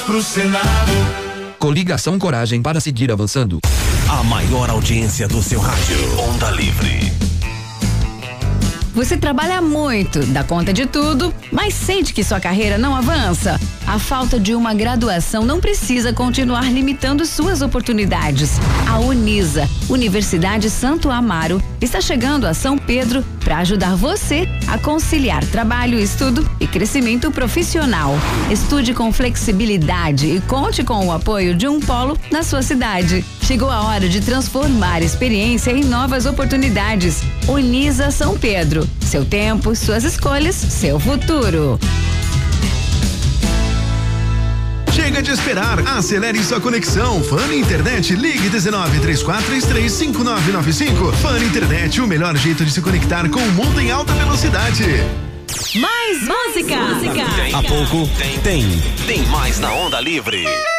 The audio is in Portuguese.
pro Senado. Coligação Coragem para seguir avançando. A maior audiência do seu rádio. Onda Livre. Você trabalha muito, dá conta de tudo, mas sente que sua carreira não avança? A falta de uma graduação não precisa continuar limitando suas oportunidades. A Unisa, Universidade Santo Amaro, está chegando a São Pedro para ajudar você a conciliar trabalho, estudo e crescimento profissional. Estude com flexibilidade e conte com o apoio de um polo na sua cidade. Chegou a hora de transformar experiência em novas oportunidades. Unisa São Pedro. Seu tempo, suas escolhas, seu futuro. Chega de esperar, acelere sua conexão. Fã Internet, ligue 1934335995. Fã Internet, o melhor jeito de se conectar com o mundo em alta velocidade. Mais música. Há pouco tem mais na Onda Livre.